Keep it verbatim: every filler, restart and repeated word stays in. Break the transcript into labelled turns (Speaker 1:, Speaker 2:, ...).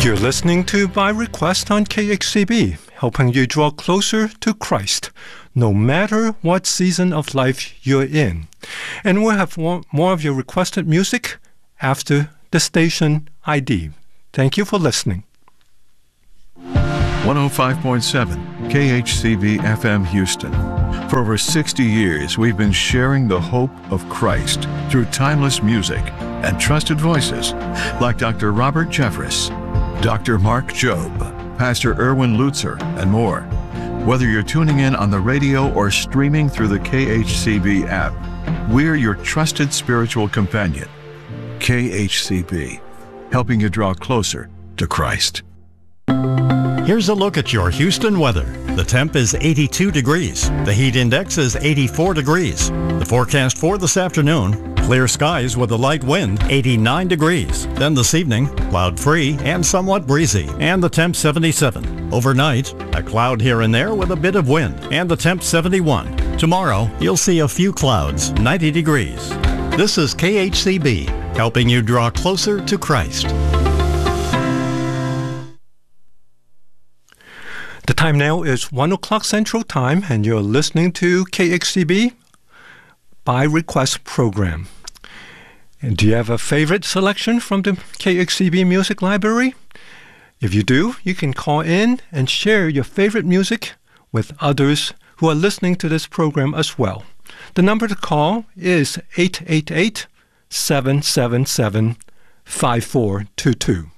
Speaker 1: You're listening to By Request on K H C B, helping you draw closer to Christ, no matter what season of life you're in. And we'll have more of your requested music after the station I D. Thank you for listening.
Speaker 2: one oh five point seven K H C B F M Houston. For over sixty years, we've been sharing the hope of Christ through timeless music and trusted voices like Doctor Robert Jeffress, Doctor Mark Job, Pastor Erwin Lutzer, and more. Whether you're tuning in on the radio or streaming through the K H C B app, we're your trusted spiritual companion. K H C B, helping you draw closer to Christ.
Speaker 3: Here's a look at your Houston weather. The temp is eighty-two degrees. The heat index is eighty-four degrees. The forecast for this afternoon, clear skies with a light wind, eighty-nine degrees. Then this evening, cloud-free and somewhat breezy, and the temp seventy-seven. Overnight, a cloud here and there with a bit of wind, and the temp seventy-one. Tomorrow, you'll see a few clouds, ninety degrees. This is K H C B, helping you draw closer to Christ.
Speaker 1: The time now is one o'clock Central Time, and you're listening to K H C B By Request program. And do you have a favorite selection from the K H C B Music Library? If you do, you can call in and share your favorite music with others who are listening to this program as well. The number to call is eight eight eight, seven seven seven, five four two two.